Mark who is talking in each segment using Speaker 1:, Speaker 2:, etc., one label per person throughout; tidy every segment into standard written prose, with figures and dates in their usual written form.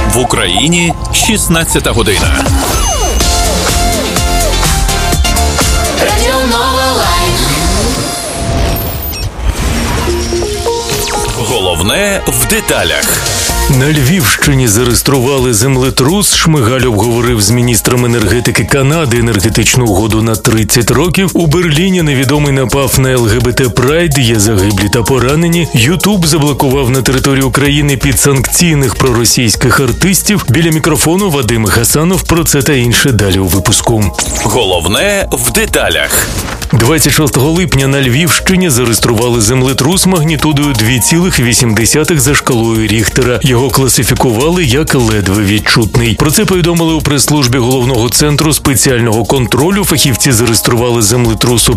Speaker 1: В Україні 16 година. Головне в деталях.
Speaker 2: На Львівщині зареєстрували землетрус. Шмигаль обговорив з міністром енергетики Канади енергетичну угоду на 30 років. У Берліні невідомий напав на ЛГБТ-прайд, є загиблі та поранені. Ютуб заблокував на території України підсанкційних проросійських артистів. Біля мікрофону Вадим Гасанов. Про це та інше далі у випуску.
Speaker 1: Головне в деталях.
Speaker 2: 26 липня на Львівщині зареєстрували землетрус магнітудою 2,8 за шкалою Ріхтера. Його класифікували як ледве відчутний. Про це повідомили у прес-службі Головного центру спеціального контролю. Фахівці зареєстрували землетрус о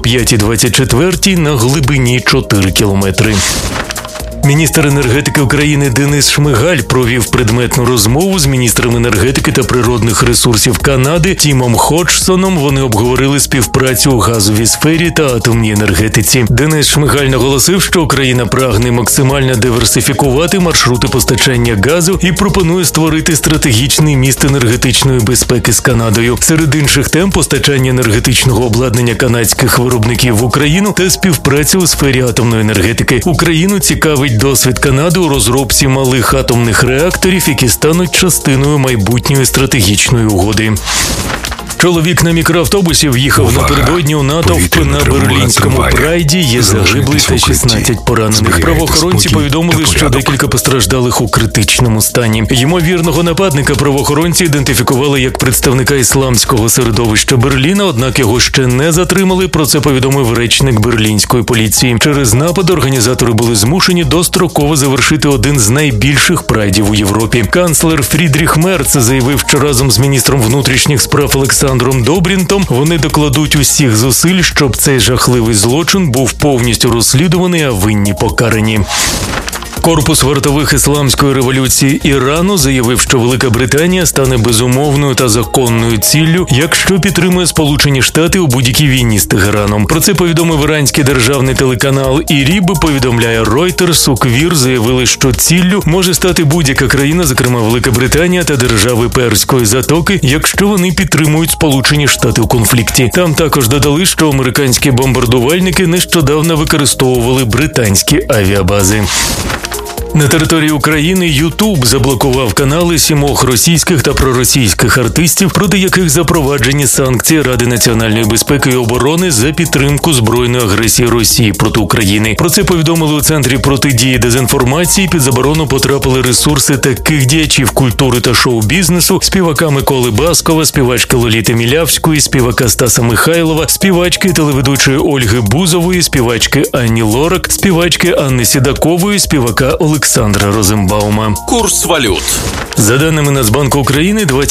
Speaker 2: 5:24 на глибині 4 кілометри. Міністр енергетики України Денис Шмигаль провів предметну розмову з міністром енергетики та природних ресурсів Канади Тімом Ходжсоном. Вони обговорили співпрацю у газовій сфері та атомній енергетиці. Денис Шмигаль наголосив, що Україна прагне максимально диверсифікувати маршрути постачання газу і пропонує створити стратегічний міст енергетичної безпеки з Канадою. Серед інших тем – постачання енергетичного обладнання канадських виробників в Україну та співпрацю у сфері атомної енергетики. Україну цікавить досвід Канади у розробці малих атомних реакторів, які стануть частиною майбутньої стратегічної угоди. Чоловік на мікроавтобусі в'їхав напередодні у натовп на берлінському прайді. Є загиблий та 16 поранених. Правоохоронці повідомили, що декілька постраждалих у критичному стані. Ймовірного нападника правоохоронці ідентифікували як представника ісламського середовища Берліна, однак його ще не затримали. Про це повідомив речник берлінської поліції. Через напад організатори були змушені достроково завершити один з найбільших прайдів у Європі. Канцлер Фрідріх Мерц заявив, що разом з міністром внутрішніх справ Олександром Добрінтом вони докладуть усіх зусиль, щоб цей жахливий злочин був повністю розслідуваний, а винні покарані. Корпус вартових ісламської революції Ірану заявив, що Велика Британія стане безумовною та законною ціллю, якщо підтримує Сполучені Штати у будь-якій війні з Тегераном. Про це повідомив іранський державний телеканал ІРІБ, повідомляє Reuters. У КВІР заявили, що ціллю може стати будь-яка країна, зокрема Велика Британія та держави Перської затоки, якщо вони підтримують Сполучені Штати у конфлікті. Там також додали, що американські бомбардувальники нещодавно використовували британські авіабази. На території України Ютуб заблокував канали 7 російських та проросійських артистів, проти яких запроваджені санкції Ради національної безпеки і оборони за підтримку збройної агресії Росії проти України. Про це повідомили у Центрі протидії дезінформації. Під заборону потрапили ресурси таких діячів культури та шоу-бізнесу: співака Миколи Баскова, співачки Лоліти Мілявської, співака Стаса Михайлова, співачки і телеведучої Ольги Бузової, співачки Анні Лорак, співачки Анни Сідакової, співака Олександра Розенбаума.
Speaker 1: Курс валют.
Speaker 2: За даними Нацбанку України,